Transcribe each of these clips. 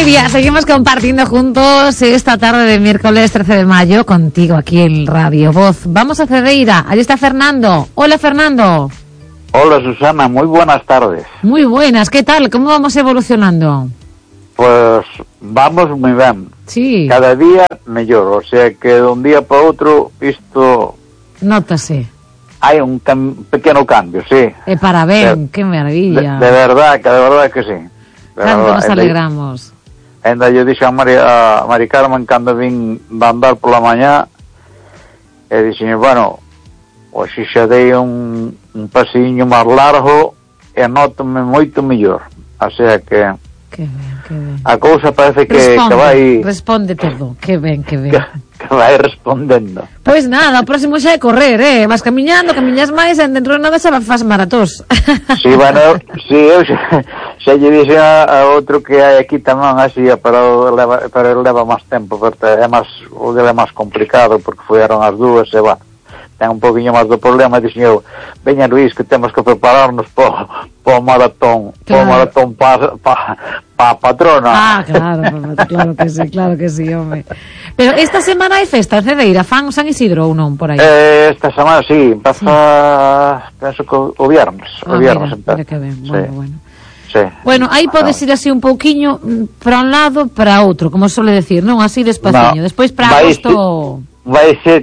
Nuria, seguimos compartiendo juntos esta tarde de miércoles 13 de mayo contigo aquí en Radio Voz. Vamos a Cedeira, allí está Fernando. Hola, Fernando. Hola, Susana, muy buenas tardes. Muy buenas, ¿qué tal? ¿Cómo vamos evolucionando? Pues vamos muy bien. Sí. Cada día mellor, o sea que de un día para outro isto... Nótase. Hai un pequeno cambio, sí. Para ben, qué maravilla. De verdad que sí. Tanto nos alegramos. Ainda yo dixo a Mari Carmen cando vin de andar pola mañá e dixen, bueno, hoxe xa dei un pasiño máis largo e nótome moito mellor. O sea que... Que ben, que ben. A cousa parece que vai... Responde todo, que ben, que ben. Que vai respondendo. Pois nada, o próximo xa é correr, vas camiñas máis e dentro de nada xa faz maratós. Sí, bueno, sí, eu xa lle dixe a outro que hai aquí tamén así, pero ele leva máis tempo, porque o dele é máis complicado, porque fueron as dúas e va, ten un poquinho máis do problema, dixen eu, veña Luís, que temos que prepararnos po maratón, claro. Po maratón pa patrona. Claro que sí, home. Pero esta semana hai festa en Cedeira, fan San Isidro ou non por aí? Esta semana sí, empeza, penso que o viernes. Mira que ben, bueno. Sí. Bueno, aí podes ir así un pouquiño para un lado, para outro, como suele decir, non? Así despaciño. Despois para agosto... Vai ser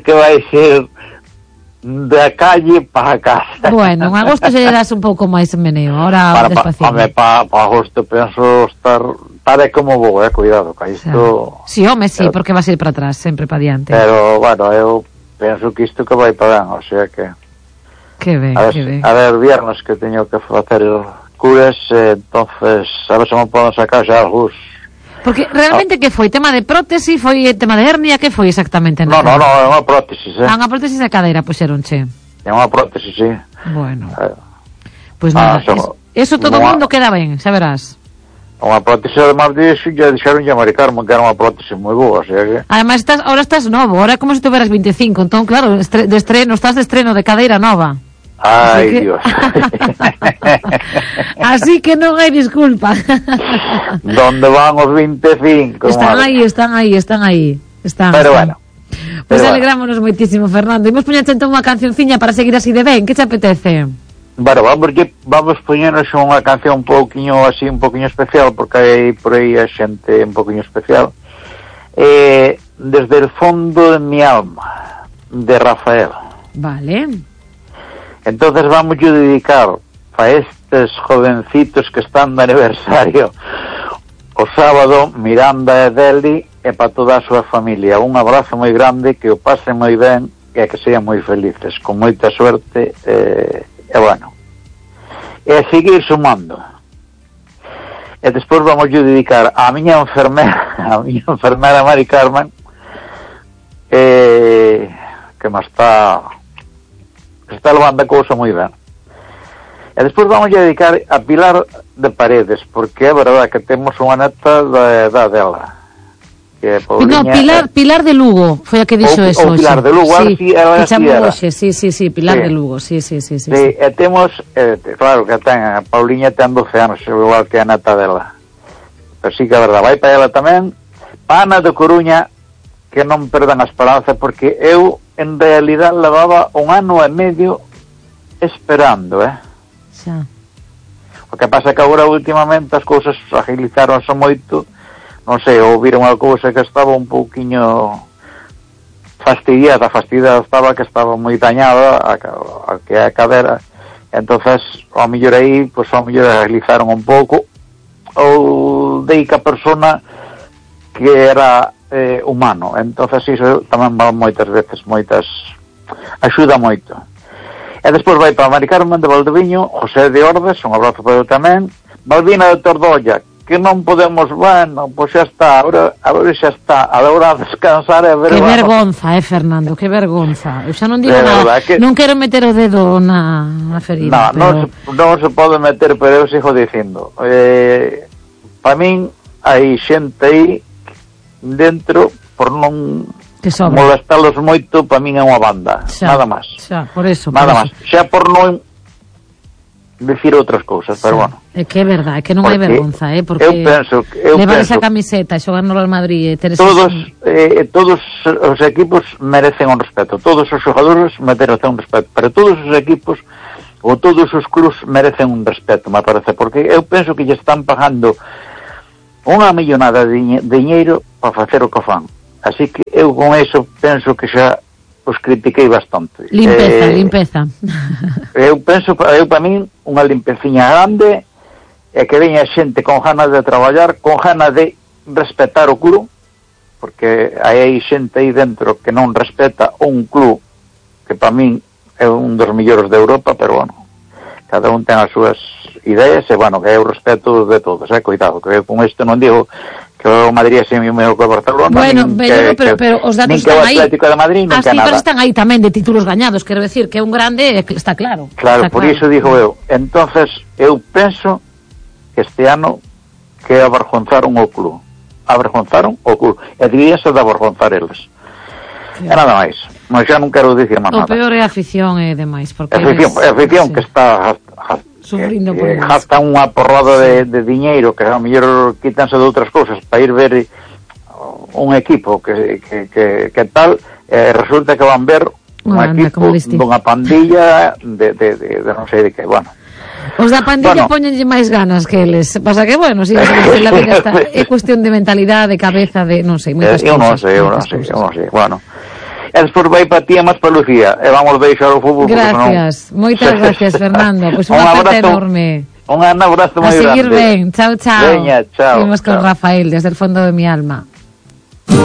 da calle para casa. Bueno, en agosto xa lle das un pouco máis meneo, ahora despaciño. Para agosto penso estar como vou, cuidado, que isto... Sí, home, sí, porque vas a ir para atrás, sempre para diante. Pero, bueno, eu penso que isto que vai para ben, o sea que... Que ben, que ben. A ver, viernes que teño que facer curas, entonces, a ver se me poden sacar xa algús. Porque realmente que foi? Tema de prótese? Foi tema de hernia? Que foi exactamente? No, é unha prótese, unha prótese de cadeira, puxeronche. É unha prótese, sí. Bueno. Pois nada, eso todo o mundo queda ben, xa verás. Unha prótese, además disso, ya dixeron a Mari Carmen que era unha prótese moi boa, o sea que... Además, ahora estás novo, ahora é como se tuveras 25, entón, claro, estás de estreno de cadeira nova. Ai, Dios. Así que non hai disculpa. Donde van os 25? Están aí. Pero bueno. Pois alegrámonos moitísimo, Fernando. Imos poñerte entón unha cancionciña para seguir así de ben, que te apetece? Bueno, vamos poñernos unha canción un poquinho especial, porque hai por aí a xente un poquinho especial. Desde el fondo de mi alma, de Rafael. Vale. Entonces vamos a dedicar a estes jovencitos que están de aniversario o sábado, Miranda e Deli, e para toda a súa familia. Un abrazo moi grande, que o pasen moi ben e que sean moi felices, con moita suerte, e bueno, e seguir sumando. E despois vamos a dedicar a miña enfermera Mari Carmen, que me está levando a cousa moi ben. E despois vamos a dedicar a Pilar de Paredes, porque é verdade que temos unha neta da edad dela, que é Pauliña. No, Pilar de Lugo foi a que dixo eso. Pilar de Lugo, sí, ela sí era. Sí, Pilar de Lugo, sí. E temos, claro que a Pauliña ten 12 anos, igual que a neta dela. Pero sí que é verdade, vai para ela tamén. Ana de Coruña, que non perdan a esperanza, porque eu en realidad levaba 1 ano e medio esperando, Xa. O que pasa que agora últimamente as cousas agilizaronse moito, non sei, ou viron unha cousa que estaba un pouquiño fastidiada estaba, que estaba moi dañada a que é a cadera, entonces ao mellor aí, pois ao mellor agilizaron un pouco, ou dei que a persona que era humano, entonces iso tamén va moitas veces, axuda moito. E despois vai para Mari Carmen de Valdeviño, José de Ordes, un abrazo para eu tamén, Balbina de Tordolla, que non podemos, bueno, pois xa está, agora xa está, a hora de descansar e ver... Que vergonza, Fernando, que vergonza. Eu xa non digo nada, non quero meter o dedo na ferida. Non se pode meter, pero eu sigo dicindo. Para min, hai xente aí dentro, por non molestalos moito, para min é unha banda, nada máis. Xa, por eso. Nada máis. Xa por non decir outras cousas, pero bueno. É que é verdade, é que non hai vergonza, porque eu penso levar esa camiseta e xogar no Real Madrid e ter todos os equipos merecen un respeto, todos os xogadores merecen un respeto, pero todos os equipos ou todos os clubs merecen un respeto, me parece, porque eu penso que lle están pagando unha millonada de diñeiro para facer o que fan, así que eu con eso penso que xa os critiquei bastante. Limpeza. Eu penso, para min, unha limpeciña grande e que veña xente con ganas de traballar, con ganas de respetar o club, porque hai xente aí dentro que non respeta un club que para min é un dos mellores de Europa, pero bueno, cada un ten as súas ideas e bueno, que é o respeto de todos, cuidado, que eu con isto non digo que o Madrid é o meu que o Barcelona, bueno, pero os datos están aí. Nin que o Atlético de Madrid, nin que nada. As cifras están aí tamén de títulos gañados, quero decir que é un grande, está claro. Claro, por iso digo eu. Entonces, eu penso que este ano que avergonzaron o club. Avergonzaron o club. E debíase de avergonzar eles. E nada máis. Mas xa non quero dicir máis nada. O peor é a afición e demais. A afición que está sufrindo por eles. Gasta unha porrada de diñeiro que a mellor quítanse de outras cousas para ir ver un equipo que tal, resulta que van ver un equipo dunha pandilla de non sei de que, bueno. Os da pandilla poñenlle máis ganas que eles. Pasa que, bueno, si la vida está, é cuestión de mentalidade, de cabeza, de non sei, moitas cousas. Eu non sei, bueno. E despois vai para ti e máis para Lucía e vamos deixar o fútbol. Gracias, moitas gracias, Fernando. Pois un abrazo enorme. Un abrazo moi grande. A seguir ben, chao. Veña, chao. Seguimos con Rafael desde el fondo de mi alma.